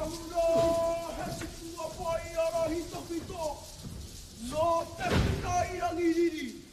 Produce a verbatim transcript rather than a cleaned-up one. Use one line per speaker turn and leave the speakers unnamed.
Amra hesitua pai ara hita pito. No te pita irang iriri.